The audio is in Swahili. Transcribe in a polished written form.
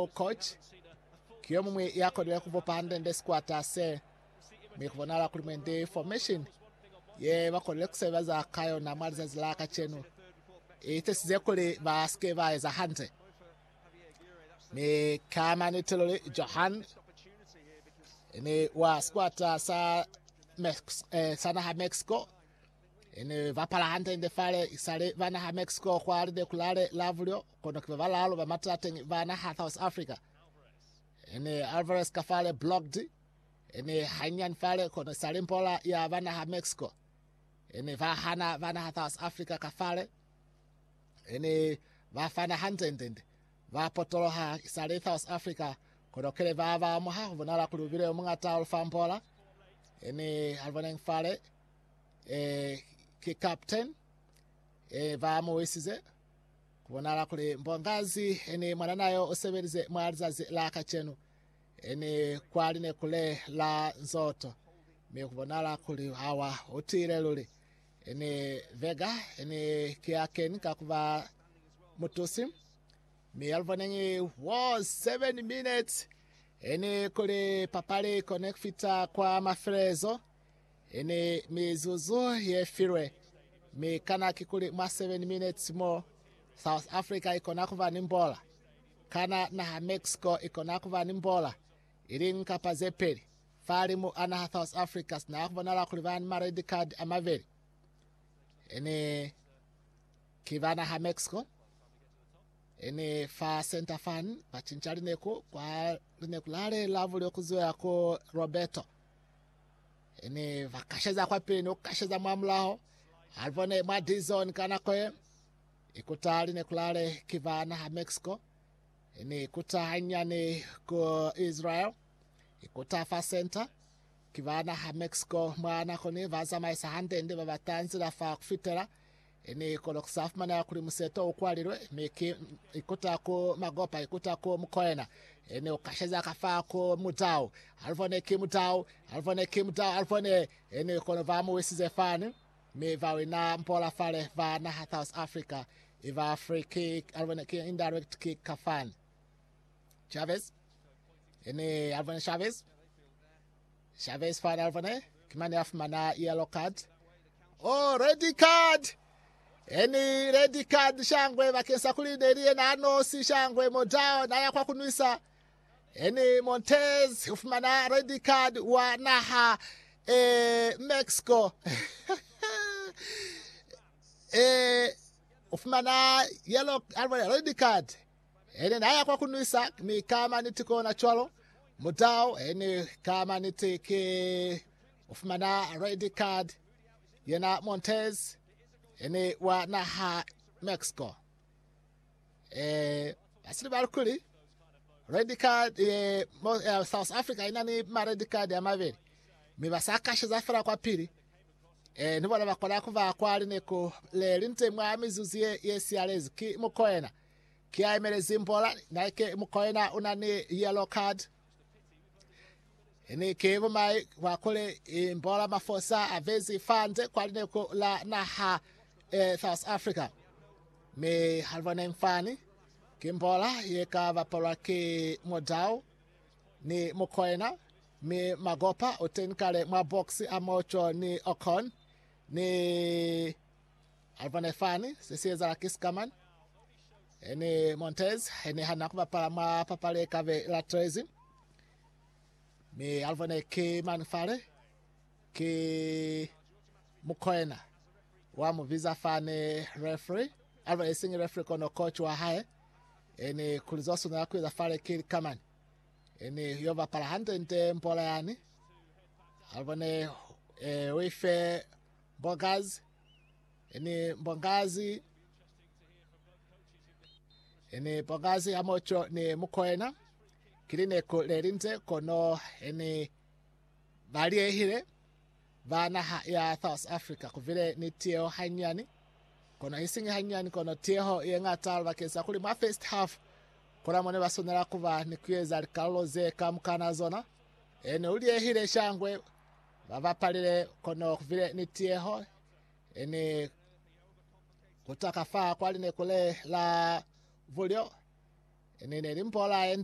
coach kiyo mwe yakodera kuvopanda nde squat ase mikubonala kuli mwende formation ye bakodera kusebaza kayo na maliza zilaka chenu itesize kuli baske baeza hante me kama ni telole Johan ni wa squat sa sana ha Mexico ene vapala hante inde fale isale vana ha Mexico kwa alide kulale lavulio kono kivala alo bamatate vana ha South Africa ene Alvarez kafale blocked ene hanyan fale kono salimpola ya vana ha Mexico ene vahana vana ha South Africa kafale ene vafana hante ndende vapotolo ha isale South Africa kono kele vava moha vonala kulubire mungata alfampola ene alvaneng fale ki captain vamo wesize kubonala kule mbongazi ene mwana nayo oseberize mwalizazi la kachenu ene kwaline kule la nzoto me kubonala kule hawa otire lule ene Vega ene kiaken kakuva mutusi me alvanengi was 7 minutes ene kule papale connecta kwa mafrezo ene mizuzu yefirwe me kana kikuli ma 7 minutes more South Africa ikona kuva nimbola kana na Mexico ikona kuva nimbola irin kapaze peri fari mu ana South Africa na kuva la kulivan ma red card amaveri ene kivana ha Mexico ene fa center fan bachinchali neko kwa nekulale lavu lyokuzoya ko Roberto ene vakasheza kwa peno kasheza mwamlaho alvone madizon kana kwe ikutali nekulale kivana ha Mexico ene ikutahanyane ko Israel ikutafa center kivana ha Mexico mwana kone vaza maisa hande ende babatanzira fa kufitera ene kono kusafmana ya kuli museto ukwalirwe meki ikutako magopa ikutako mkoena ene ukasheza kafako mutao alvone kimutao alvone ene kono vamu wesize fani me vawe na mpola fale va na South Africa iva free kick alvone ki indirect kick kafan Chavez ene alvone Chavez fani alvone kimani afmana yellow card red card eni red card shangwe vakensa kuliderie na anosi shangwe modao na ya kwa kunuisa eni Montez ufumana red card wa naha Mexico ufumana yellow red card eni na ya kwa kunuisa mi kama nitiko na chwalo modao eni kama nitike ufumana red card yena Montez ene wa naha Mexico asili balukuli red card South Africa inani ma red card ya maveri mibasaka shiza fara kwa pili nibona bakola kuva kwali neko lelinte mwa mizuzie yesialezi ki mukoena ki aimelezi mbola naike mukoena unani yellow card ene kevo mai wakole mbola mafosa avezi fande kwali neko la naha South Africa me halvane mfani kimbola yeka vapola ki modao ni mukoena me magopa otenkale mwa boxi amocho ni Ocon ni halvane fani sisieza la kiskaman ene Montez ene hanakuva pala mwa papale kave la trezi me halvane ki manfale ki mukoena wa muviza fane referee alva esingi referee kono coach wa hae ene kulizosu na kuiza fale kili kamani ene yova pala hante nte mpola yani alva ne wife Mbongazi ene Mbongazi amocho ni mukoena kiline kulelinte kono ene bali ehile vana ya South Africa kuvile ni tieo hanyani kono hisingi hanyani kono tieo yengatal vakesa kuli ma first half kona mone basonera kuva ni kuyeza likaloze kamukana zona ene uli ehile shangwe vavapalile kono kuvile ni tieo ene kutaka faa kwali nekule la vulio ene limpola